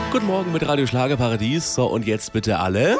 Guten Morgen mit Radio Schlagerparadies. So, und jetzt bitte alle.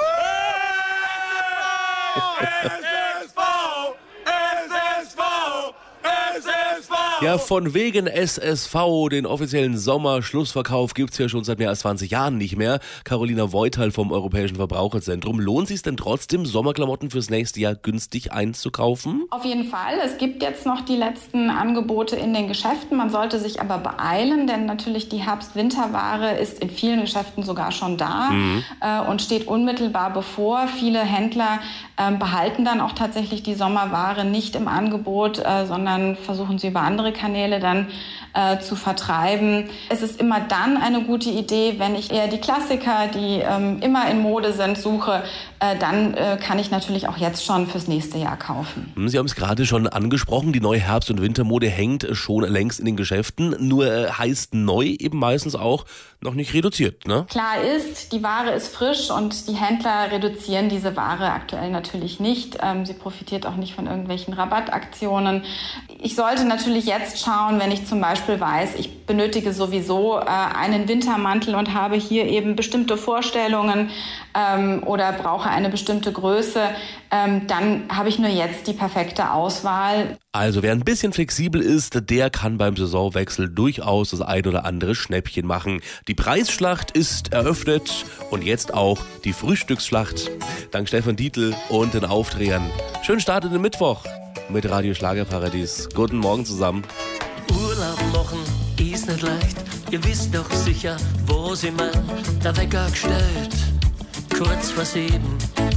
Ja, von wegen SSV, den offiziellen Sommerschlussverkauf gibt's ja schon seit mehr als 20 Jahren nicht mehr. Carolina Voital vom Europäischen Verbraucherzentrum. Lohnt sich denn trotzdem, Sommerklamotten fürs nächste Jahr günstig einzukaufen? Auf jeden Fall. Es gibt jetzt noch die letzten Angebote in den Geschäften. Man sollte sich aber beeilen, denn natürlich die Herbst-Winterware ist in vielen Geschäften sogar schon da und steht unmittelbar bevor. Viele Händler behalten dann auch tatsächlich die Sommerware nicht im Angebot, sondern versuchen sie über andere Kanäle dann zu vertreiben. Es ist immer dann eine gute Idee, wenn ich eher die Klassiker, die immer in Mode sind, suche, dann kann ich natürlich auch jetzt schon fürs nächste Jahr kaufen. Sie haben es gerade schon angesprochen, die neue Herbst- und Wintermode hängt schon längst in den Geschäften, nur heißt neu eben meistens auch noch nicht reduziert, ne? Klar ist, die Ware ist frisch und die Händler reduzieren diese Ware aktuell natürlich nicht. Sie profitiert auch nicht von irgendwelchen Rabattaktionen. Ich sollte natürlich jetzt schauen, wenn ich zum Beispiel weiß, ich benötige sowieso einen Wintermantel und habe hier eben bestimmte Vorstellungen oder brauche eine bestimmte Größe, dann habe ich nur jetzt die perfekte Auswahl. Also wer ein bisschen flexibel ist, der kann beim Saisonwechsel durchaus das ein oder andere Schnäppchen machen. Die Preisschlacht ist eröffnet und jetzt auch die Frühstücksschlacht. Dank Stefan Dietl und den Aufdrehern. Schönen Start in den Mittwoch mit Radio Schlagerparadies. Guten Morgen zusammen. Urlaub machen ist nicht leicht. Ihr wisst doch sicher, wo sie meinen. Der Wecker gestellt, kurz vor 7.